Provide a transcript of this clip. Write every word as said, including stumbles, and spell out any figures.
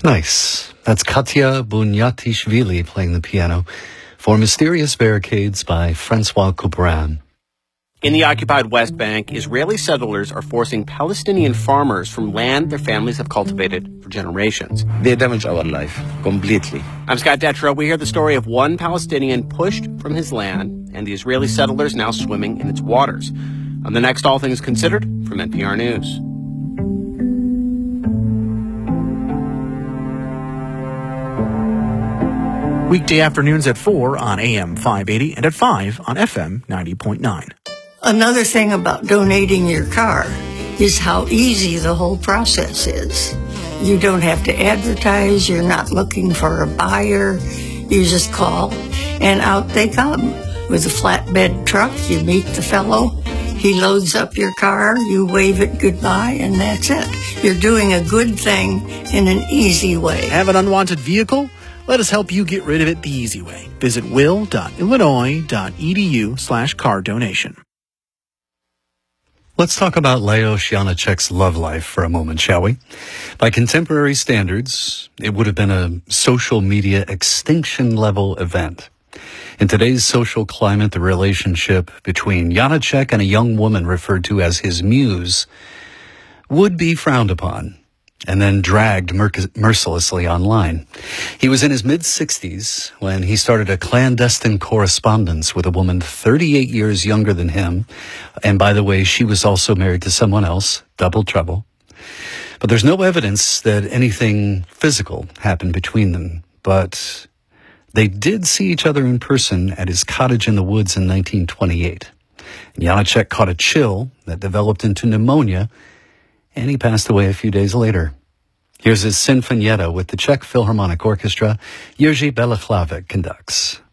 Nice. That's Katya Bunyatishvili playing the piano for Mysterious Barricades by Francois Couperin. In the occupied West Bank, Israeli settlers are forcing Palestinian farmers from land their families have cultivated for generations. They damage our life completely. I'm Scott Detrow. We hear the story of one Palestinian pushed from his land and the Israeli settlers now swimming in its waters. On the next All Things Considered from N P R News. Weekday afternoons at four on A M five eighty and at five on F M ninety point nine. Another thing about donating your car is how easy the whole process is. You don't have to advertise. You're not looking for a buyer. You just call, and out they come. With a flatbed truck, you meet the fellow. He loads up your car. You wave it goodbye, and that's it. You're doing a good thing in an easy way. Have an unwanted vehicle? Let us help you get rid of it the easy way. Visit will.illinois.edu slash car donation. Let's talk about Leos Janacek's love life for a moment, shall we? By contemporary standards, it would have been a social media extinction-level event. In today's social climate, the relationship between Janacek and a young woman referred to as his muse would be frowned upon and then dragged merc- mercilessly online. He was in his mid-sixties when he started a clandestine correspondence with a woman thirty-eight years younger than him. And by the way, she was also married to someone else, double trouble. But there's no evidence that anything physical happened between them. But they did see each other in person at his cottage in the woods in nineteen twenty-eight. And Janacek caught a chill that developed into pneumonia, and he passed away a few days later. Here's his Sinfonietta with the Czech Philharmonic Orchestra. Jerzy Belaclavec conducts.